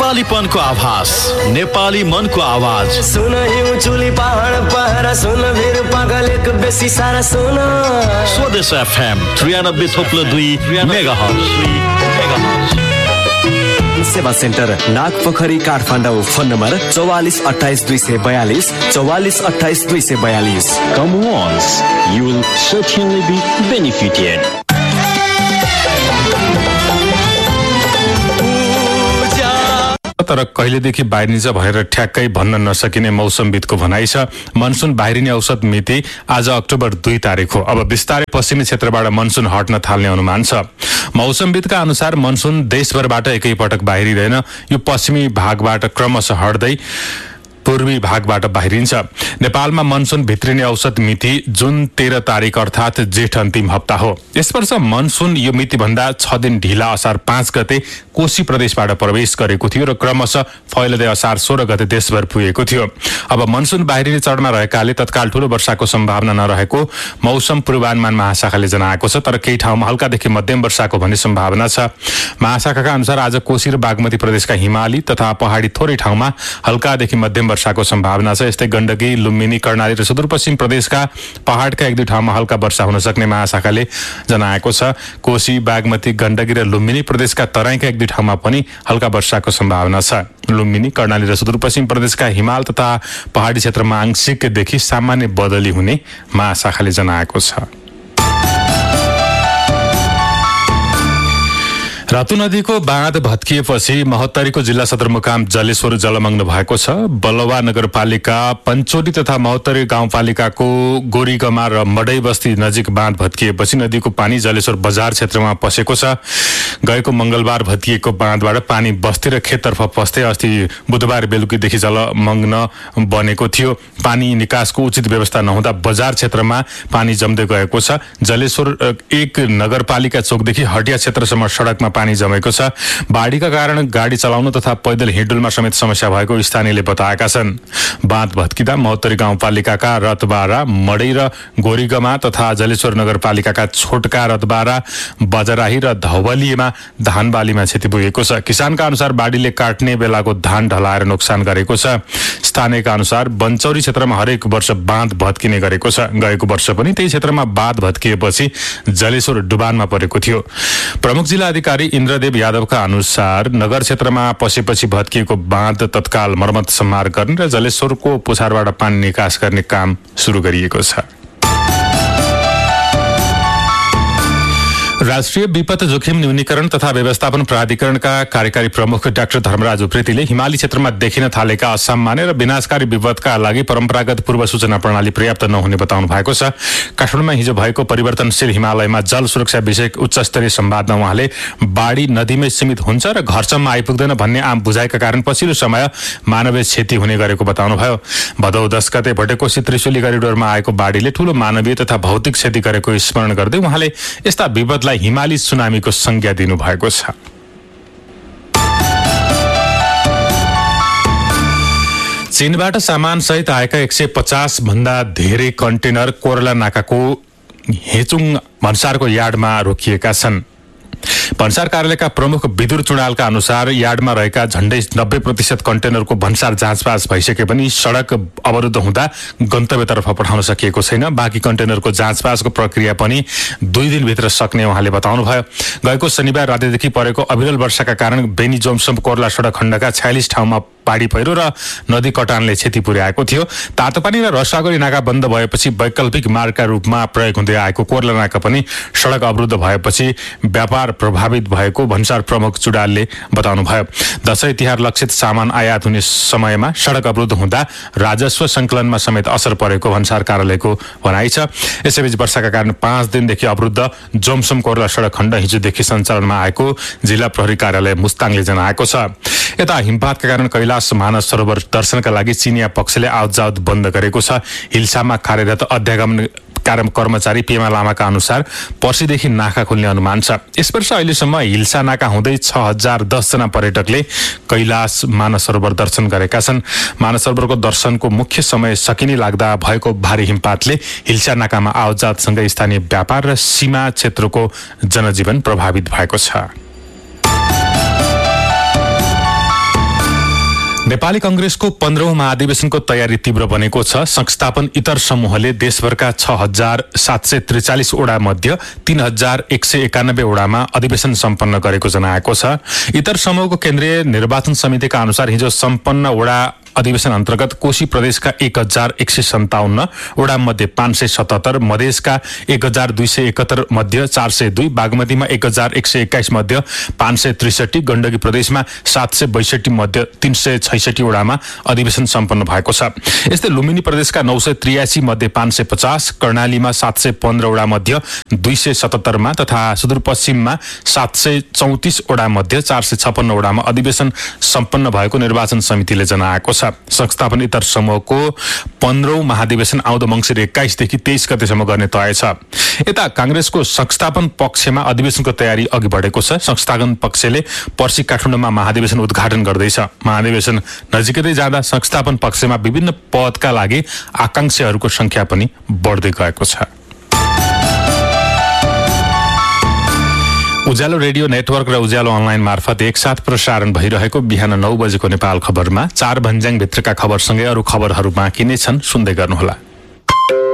नेपालीपनको आभास, नेपाली मनको आवाज। सुन हिउँचुली पहाड पहरा, सुन भिर पागलेको बेसी सारा सुन। स्वदेश FM 93.2 मेगाहर्ज। सेवा centre Nagpokhari Kathmandu. Phone number 44 28 242 44 28 242। Come once, you will certainly be benefited. तर कहिलेदेखि बाहिरिन्छ भनेर ठ्याक्कै भन्न नसकिने मौसमविदको भनाइ छ। मनसुन बाहिरिने औसत मिति आज अक्टोबर 2 तारिक हो। अब बिस्तारै पश्चिमी क्षेत्रबाट मनसुन हट्न थाल्ने अनुमान छ। मौसमविदका अनुसार मनसुन देशभरबाट एकैपटक बाहिरिँदैन। यो पश्चिमी भागबाट क्रमशः हट्दै पूर्वी भागबाट बाहिरिन्छ। नेपालमा मनसुन भित्रिने औसत मिति जुन 13 तारिक अर्थात जेठ अन्तिम हप्ता हो। यस वर्ष मनसुन यो मितिभन्दा 6 दिन ढिला असार 5 गते कोशी प्रदेशबाट प्रवेश गरेको थियो र क्रमशः फैलदै असार 16 गते देशभर पुगेको थियो। अब मनसुन बाहिरिने चरणमा रहेकाले तत्काल ठूलो वर्षाको सम्भावना नरहेको मौसम पूर्वानुमान महाशाखाले जनाएको छ। तर केही ठाउँमा हल्कादेखि मध्यम वर्षाको भन्ने सम्भावना छ। महाशाखाका अनुसार आज कोशी र बागमती प्रदेशका हिमाली तथा पहाडी थोरै ठाउँमा हल्कादेखि मध्यम वर्षाको सम्भावना छ। यस्तै गण्डकी, लुम्बिनी, कर्णाली र सुदूरपश्चिम प्रदेशका पहाडका 1-2 ठाउँमा हल्का वर्षा हुन सक्ने महाशाखाले जनाएको छ। कोशी, बागमती, गण्डकी र लुम्बिनी प्रदेशका तराईका 1-2 ठाउँमा पनि हल्का वर्षाको सम्भावना छ। लुम्बिनी, कर्णाली र सुदूरपश्चिम प्रदेशका हिमाल तथा पहाडी क्षेत्रमा आंशिकदेखि सामान्य बदली हुने महाशाखाले जनाएको छ। रातु नदीको बाँध भत्किएपछि महोत्तरीको जिल्ला सदरमुकाम जलेश्वर जलमग्न भएको छ। बलवा नगरपालिका, पञ्चोली तथा महोत्तरी गाउँपालिकाको गोरीगमा र मडै बस्ती नजिक बाँध भत्किएपछि नदीको पानी जलेश्वर बजार क्षेत्रमा पसेको छ। गएको मंगलबार भत्किएको बाँधबाट पानी बस्ती र खेततर्फ पस्दै अस्ति बुधबार बेलुकीदेखि जलमग्न बनेको थियो। पानी निकासको उचित व्यवस्था नहुँदा बजार क्षेत्रमा पानी जम्दै गएको छ। जलेश्वर 1 नगरपालिका चोकदेखि हटिया क्षेत्रसम्म सडकमा पानी जमेको छ। बाढीका कारण गाडी चलाउन तथा पैदल हिँडडुलमा समेत समस्या भएको स्थानीयले बताएका छन्। बाँध भत्किँदा महोत्तरी गाउँपालिकाका रतबारा, मडै र गोरीगमा तथा जलेश्वर नगरपालिकाका छोटका रतबारा, बजराही र धौबलीमा धान बालीमा क्षति पुगेको छ। किसानका अनुसार बाढीले काट्ने बेलाको धान ढलाएर नोक्सान गरेको छ। स्थानीयका अनुसार बन्चौरी क्षेत्रमा हरेक वर्ष बाँध भत्किने गरेको छ। गएको वर्ष पनि त्यही क्षेत्रमा बाँध भत्किएपछि जलेश्वर डुबानमा परेको थियो। प्रमुख जिल्ला अधिकारी इन्द्रदेव यादवका अनुसार नगर क्षेत्रमा पसेपछि भत्किएको बाँध तत्काल मर्मत सम्हार गर्ने र जलेश्वरको पुछारबाट पानी निकास गर्ने काम सुरु गरिएको छ। राष्ट्रिय विपद जोखिम न्यूनीकरण तथा व्यवस्थापन प्राधिकरणका कार्यकारी प्रमुख डाक्टर धर्मराज उप्रेतीले हिमाली क्षेत्रमा देखिन थालेका असामान्य र विनाशकारी विपदका लागि परम्परागत पूर्व सूचना प्रणाली पर्याप्त नहुने बताउनु भएको छ। काठमाडौँमा हिजो भएको परिवर्तनशील हिमालयमा जल सुरक्षा विषयक उच्च स्तरीय संवादमा उहाँले बाढी नदीमै सीमित हुन्छ र घरसम्म आइपुग्दैन भन्ने आम बुझाइका कारण पछिल्लो समय मानवीय क्षति हुने गरेको बताउनुभयो। भदौ 10 गते भटेकोशी त्रिशुली करिडोरमा आएको बाढीले ठूलो मानवीय तथा भौतिक क्षति गरेको स्मरण गर्दै उहाँले यस्ता विपदलाई हिमाली सुनामीको संज्ञा दिनुभएको छ। चीनबाट सामान सहित आएका 150 भन्दा धेरै कन्टेनर कोरला नाकाको हेचुङ भन्सारको यार्डमा रोकिएका छन्। भन्सार कार्यालयका प्रमुख विदुर चुडालका अनुसार यार्डमा रहेका झण्डै 90% कन्टेनरको भन्सार जाँचपास भइसके पनि सडक अवरुद्ध हुँदा गन्तव्यतर्फ पठाउन सकिएको छैन। बाँकी कन्टेनरको जाँचपासको प्रक्रिया पनि 2 दिनभित्र सक्ने उहाँले बताउनुभयो। गएको शनिबार रातिदेखि परेको अविरल वर्षाका कारण बेनी जोमसम कोर्ला सडक खण्डका 46 ठाउँमा बाढी पहिरो र नदी कटानले क्षति पुर्याएको थियो। तातोपानी र रसागरी नाका बन्द भएपछि वैकल्पिक मार्गका रूपमा प्रयोग हुँदै आएको कोर्ला नाका पनि सडक अवरुद्ध भएपछि व्यापार प्रभावित भएको भन्सार प्रमुख चुडालले बताउनुभयो। दशैं तिहार लक्षित सामान आयात हुने समयमा सडक अवरुद्ध हुँदा राजस्व संकलनमा समेत असर परेको भन्सार कार्यालयको भनाइ छ। यसैबीच वर्षाका कारण 5 दिनदेखि अवरुद्ध जोमसम कोर्ला सडक खण्ड हिजोदेखि सञ्चालनमा आएको जिल्ला प्रहरी कार्यालय मुस्ताङले जनाएको छ। यता हिमपातका कारण कैलाश मानस सरोवर दर्शनका लागि चिनिया पक्षले आवतजावत बन्द गरेको छ। हिल्सामा कार्यरत अध्यागमन कर्मचारी पेमा लामाका अनुसार पर्सिदेखि नाका खुल्ने अनुमान छ। यस वर्ष अहिलेसम्म हिल्सा नाका हुँदै 6010 जना पर्यटकले कैलाश मानस सरोवर दर्शन गरेका छन्। मानस सरोवरको दर्शनको मुख्य समय सकिने लाग्दा भएको भारी हिमपातले हिल्सा नाकामा आवतजावतसँगै स्थानीय व्यापार र सीमा क्षेत्रको जनजीवन प्रभावित भएको छ। नेपाली कांग्रेसको 15औं महाधिवेशनको तयारी तीव्र बनेको छ। संस्थापन इतर समूहले देशभरका 6,743 वडा मध्ये 3,191 वडामा अधिवेशन सम्पन्न गरेको जनाएको छ। इतर समूहको केन्द्रीय निर्वाचन समितिका अनुसार हिजो सम्पन्न वडा अधिवेशन अन्तर्गत कोशी प्रदेशका 1,157 वडा मध्ये 577, मधेसका 1,271 मध्ये 402, बागमतीमा 1,121 मध्ये 563, गण्डकी प्रदेशमा 762 मध्ये 366 वडामा अधिवेशन सम्पन्न भएको छ। यस्तै लुम्बिनी प्रदेशका 983 मध्ये 550, कर्णालीमा 715 वडा मध्ये 277 तथा सुदूरपश्चिममा 734 वडा मध्ये 456 वडामा अधिवेशन सम्पन्न भएको निर्वाचन समितिले जनाएको छ। संस्थापन इतर समूहको 15औं महाधिवेशन आउँदो मङ्सिर 21 देखि 23 गतेसम्म गर्ने तय छ। यता कांग्रेसको संस्थापन पक्षमा अधिवेशनको तयारी अघि बढेको छ। संस्थापन पक्षले पर्सि काठमाडौँमा महाधिवेशन उद्घाटन गर्दैछ। महाधिवेशन नजिकै जाँदा संस्थापन पक्षमा विभिन्न पदका लागि आकांक्षीहरूको संख्या पनि बढ्दै गएको छ। उज्यालो रेडियो नेटवर्क र उज्यालो अनलाइन मार्फत एकसाथ प्रसारण भइरहेको बिहान 9 बजेको नेपाल खबरमा 4 भन्ज्याङ भित्रका खबरसँगै अरू खबरहरू बाँकी नै छन्, सुन्दै गर्नुहोला।